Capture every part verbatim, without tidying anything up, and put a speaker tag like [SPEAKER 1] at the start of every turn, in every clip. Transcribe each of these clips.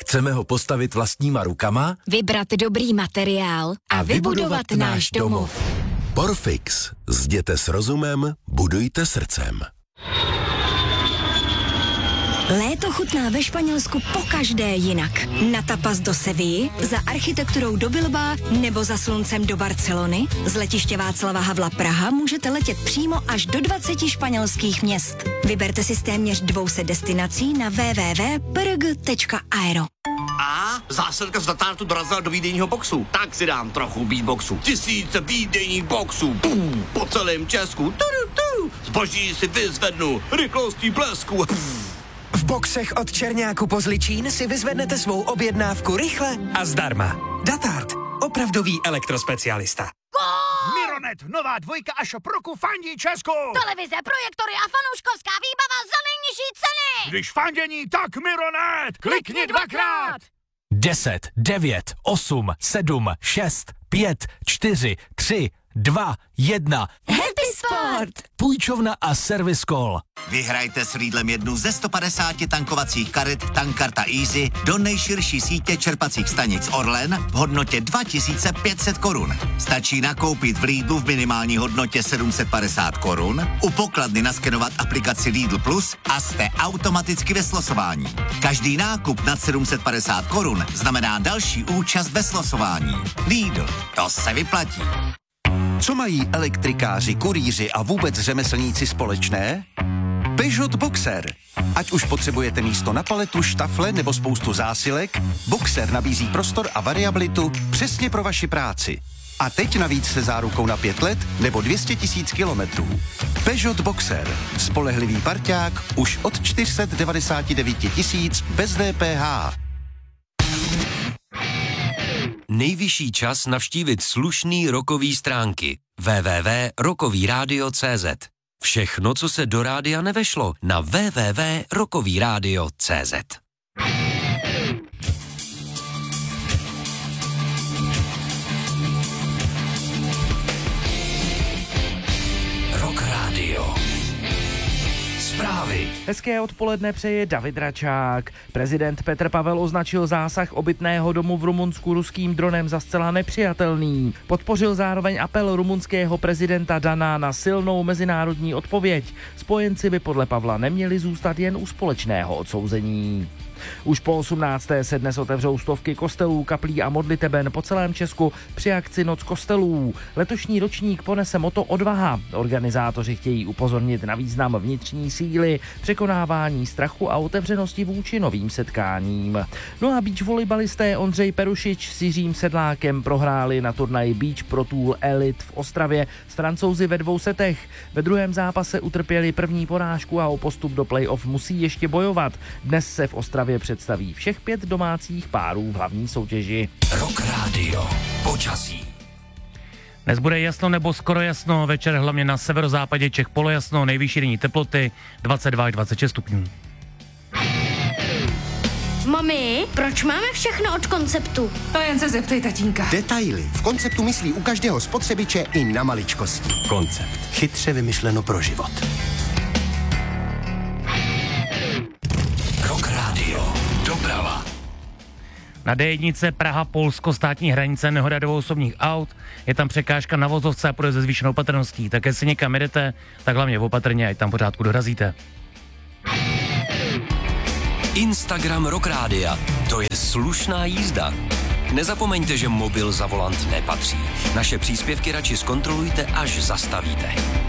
[SPEAKER 1] Chceme ho postavit vlastníma rukama,
[SPEAKER 2] vybrat dobrý materiál a, a vybudovat, vybudovat náš domov.
[SPEAKER 1] Porfix. Zděte s rozumem, budujte srdcem.
[SPEAKER 2] Léto chutná ve Španělsku pokaždé jinak. Na tapas do Sevilly, za architekturou do Bilbaa nebo za sluncem do Barcelony. Z letiště Václava Havla Praha můžete letět přímo až do dvaceti španělských měst. Vyberte si z téměř dvou set destinací na w w w tečka p r g tečka aero.
[SPEAKER 3] A zásilka z Datartu dorazila do výdejního boxu. Tak si dám trochu beatboxu. Tisíce výdejních boxů. Pum, po celém Česku. Tudu, tu. Zboží si vyzvednu. Rychlostí blesku.
[SPEAKER 4] V boxech od Černáku po Zličín si vyzvednete svou objednávku rychle a zdarma. Datart. Opravdový elektrospecialista.
[SPEAKER 5] Mironet, nová dvojka až roku fandí Česku.
[SPEAKER 6] Televize, projektory a fanouškovská výbava za nejnižší ceny.
[SPEAKER 5] Když fandění, tak Mironet. Klikni dvakrát.
[SPEAKER 1] deset, devět, osm, sedm, šest, pět, čtyři, tři, dva, jedna.
[SPEAKER 2] Happy Sport!
[SPEAKER 1] Půjčovna a Service Call.
[SPEAKER 3] Vyhrajte s Lidlem jednu ze sto padesáti tankovacích karet Tankarta Easy do nejširší sítě čerpacích stanic Orlen v hodnotě dva tisíce pět set korun. Stačí nakoupit v Lidlu v minimální hodnotě sedm set padesát korun, u pokladny naskenovat aplikaci Lidl Plus a jste automaticky ve slosování. Každý nákup nad sedm set padesát korun znamená další účast ve slosování. Lidl, to se vyplatí.
[SPEAKER 7] Co mají elektrikáři, kurýři a vůbec řemeslníci společné? Peugeot Boxer. Ať už potřebujete místo na paletu, štafle nebo spoustu zásilek, Boxer nabízí prostor a variabilitu přesně pro vaši práci. A teď navíc se zárukou na pět let nebo dvě stě tisíc kilometrů. Peugeot Boxer. Spolehlivý parťák už od čtyři sta devadesát devět tisíc bez D P H.
[SPEAKER 8] Nejvyšší čas navštívit slušný rokový stránky. w w w tečka rokový rádio tečka cé zet. Všechno, co se do rádia nevešlo, na w w w tečka rokový rádio tečka cé zet. Rock Radio. Zprávy.
[SPEAKER 9] Hezké odpoledne přeje David Račák. Prezident Petr Pavel označil zásah obytného domu v Rumunsku ruským dronem za zcela nepřijatelný. Podpořil zároveň apel rumunského prezidenta Dana na silnou mezinárodní odpověď. Spojenci by podle Pavla neměli zůstat jen u společného odsouzení. Už po osmnácté se dnes otevřou stovky kostelů, kaplí a modliteben po celém Česku při akci Noc kostelů. Letošní ročník ponese motto Odvaha. Organizátoři chtějí upozornit na význam vnitřní síly, překonávání strachu a otevřenosti vůči novým setkáním. No a beach volejbalisté Ondřej Perušič s Jiřím Sedlákem prohráli na turnaji Beach Pro Tour Elite v Ostravě s Francouzi ve dvou setech. Ve druhém zápase utrpěli první porážku a o postup do playoff musí ještě bojovat. Dnes se v Ostravě představí všech pět domácích párů v hlavní soutěži.
[SPEAKER 8] Rock Radio. Počasí.
[SPEAKER 10] Dnes bude jasno nebo skoro jasno, večer hlavně na severozápadě Čech polojasno, nejvyšší denní teploty dvacet dva až dvacet šest stupňů.
[SPEAKER 6] Mami, proč máme všechno od Konceptu?
[SPEAKER 4] To jen se zeptej tatínka.
[SPEAKER 7] Detaily. V Konceptu myslí u každého spotřebiče i na maličkosti.
[SPEAKER 1] Koncept.
[SPEAKER 7] Chytře vymyšleno pro život.
[SPEAKER 8] Rock Radio. Doprava.
[SPEAKER 10] Na dé jedna Praha-Polsko státní hranice nehoda dvou osobních aut, je tam překážka na vozovce a půjde se zvýšenou opatrností. Tak jestli někam jedete, tak hlavně opatrně, ať tam pořádku dorazíte.
[SPEAKER 8] Instagram Rock Rádia. To je slušná jízda. Nezapomeňte, že mobil za volant nepatří. Naše příspěvky radši zkontrolujte, až zastavíte.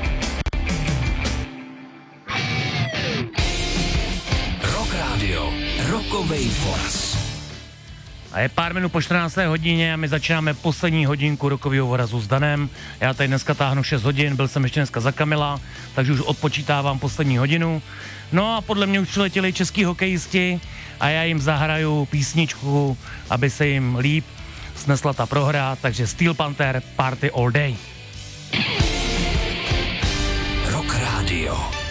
[SPEAKER 8] Rock Radio. Rockovej voraz.
[SPEAKER 10] A je pár minut po čtrnácté hodině a my začínáme poslední hodinku rokového vorazu s Danem. Já tady dneska táhnu šest hodin, byl jsem ještě dneska za Kamila, takže už odpočítávám poslední hodinu. No a podle mě už přiletěli český hokejisti a já jim zahraju písničku, aby se jim líp snesla ta prohra, takže Steel Panther Party All Day.
[SPEAKER 8] Rock Radio.